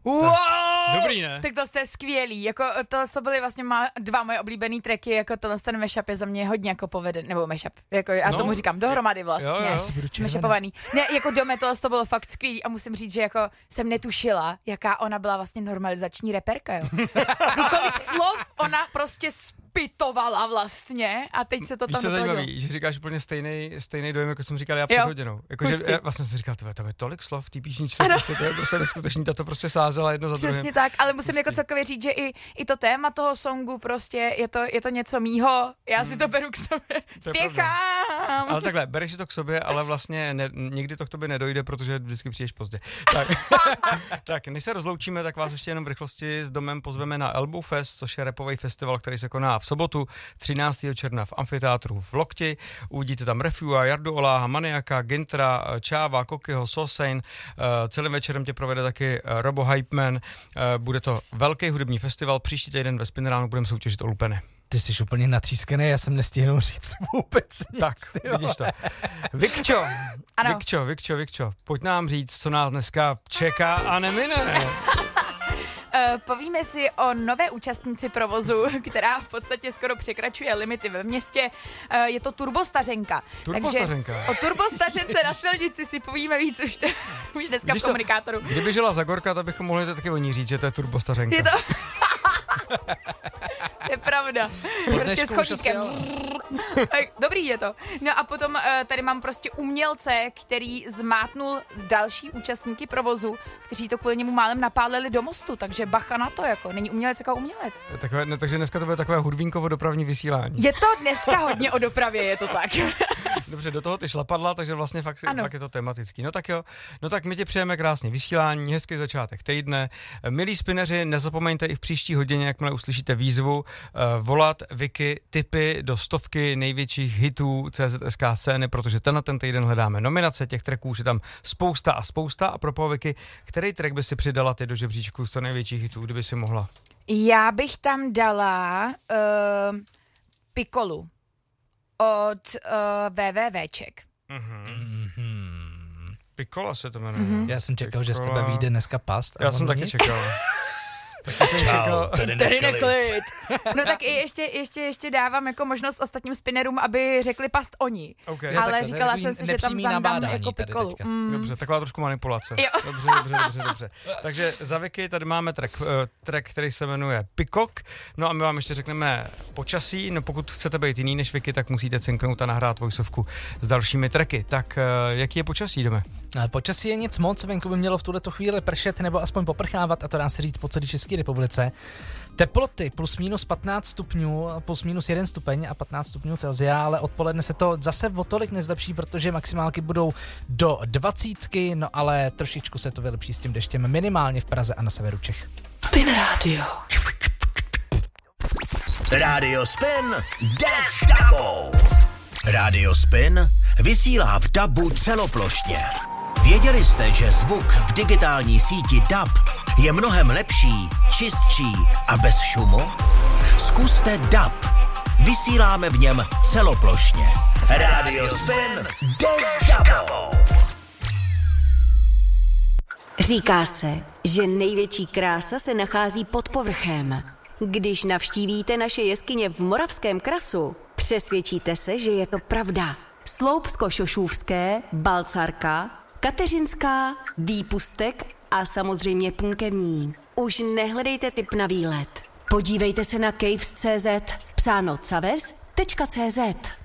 Wow! Dobrý, ne? Tak to je skvělý, jako to byly vlastně dva moje oblíbený tracky, jako ten mashup je za mě hodně jako povedený, nebo mashup, jako já tomu říkám dohromady vlastně, mashupovaný. Ne, jako Dome to bylo fakt skvělý a musím říct, že jako jsem netušila, jaká ona byla vlastně normalizační reperka, jo. Kolik slov ona prostě spitovala vlastně a teď se to tam dohodilo. Zajímavý, že říkáš úplně stejný dojem, jako jsem říkal já před hodinou. Jakože vlastně jsem říkal, tam je tolik slov v té písničce, prostě, to je prostě neskutečný, ta to prostě sázela jedno za druhým. Přesně tak, ale musím jako celkově říct, že i to téma toho songu prostě je to něco mýho, já si to beru k sobě, spěchám. Ale takhle, bereš si to k sobě, ale vlastně nikdy to k tobě nedojde, protože vždycky přijdeš pozdě. Tak, než se rozloučíme, tak vás ještě jenom v rychlosti s Domem pozveme na Elbow Fest, což je rapový festival, který se koná v sobotu 13. června v amfiteátru v Lokti. Uvidíte tam Refua, Jardu Oláha, Maniaka, Gintra, Čáva, Kokyho, Sosein. Celým večerem tě provede taky Robo Hypeman. Bude to velký hudební festival. Příští týden ve Spinneránu budeme soutěžit o lupeny. Ty jsi úplně natřískaný, já jsem nestihnul říct vůbec nic. Tak, vidíš to. Vikčo, pojď nám říct, co nás dneska čeká a nemine. Povíme si o nové účastnici provozu, která v podstatě skoro překračuje limity ve městě. Je to turbostařenka. Takže o turbostařence na silnici si povíme víc už dneska v komunikátoru. Kdyby žila Zagorka, tak bychom mohli taky o ní říct, že to je turbostařenka. Je to... je pravda. Prostě s chodítkem. Dobrý je to. No a potom tady mám prostě umělce, který zmátnul další účastníky provozu, kteří to kvůli němu málem napálili do mostu, takže bacha na to, jako není umělec jako umělec. Takže dneska to bude takové hudvínkovo dopravní vysílání. Je to dneska hodně o dopravě, je to tak. Dobře, do toho ty šlapadla, takže vlastně fakt je to tematický. No tak jo, no tak my ti přejeme krásně vysílání, hezký začátek týdne. Milí spineři, nezapomeňte i v příští hodině, jakmile uslyšíte výzvu, volat Vicky tipy do 100 největších hitů CZSK scény, protože ten týden hledáme nominace, těch tracků už je tam spousta a pro Vicky, který track by si přidala ty do žebříčku 100 největších hitů, kdyby si mohla? Já bych tam dala Piccolu od WWWček. Piccola se to jmenuje. Já jsem čekal, že z tebe vyjde dneska past. Já jsem taky čekal. Čau, tady neklid. No tak i ještě dávám jako možnost ostatním spinnerům, aby řekli past oni. Okay. Ale říkala jsem si, že tam zandám jako Piccolu. Dobře, taková trošku manipulace. Jo. Dobře. Takže za Vicky tady máme track, který se jmenuje Peacock. No a my vám ještě řekneme počasí. No pokud chcete být jiný než Vicky, tak musíte cinknout a nahrát vojsovku s dalšími tracky. Tak jaký je počasí, jdeme? Počasí je nic moc, venku by mělo v tuhleto chvíli pršet nebo aspoň poprchávat, a to dá se říct po celé České republice. Teploty plus minus 15 stupňů, plus minus 1 stupeň a 15 stupňů Celsia, ale odpoledne se to zase o tolik nezlepší, protože maximálky budou do 20, no ale trošičku se to vylepší s tím deštěm, minimálně v Praze a na severu Čech. Spin Radio. Radio Spin jde s dabou. Radio Spin vysílá v dabu celoplošně. Věděli jste, že zvuk v digitální síti DAB je mnohem lepší, čistší a bez šumu? Zkuste DAB. Vysíláme v něm celoplošně. Radio Spin jde s dabou. Říká se, že největší krása se nachází pod povrchem. Když navštívíte naše jeskyně v Moravském krasu, přesvědčíte se, že je to pravda. Sloupsko-Šošůvské, Balcarka, Kateřinská, Výpustek a samozřejmě Punkevní. Už nehledejte tip na výlet. Podívejte se na caves.cz, psáno caves.cz.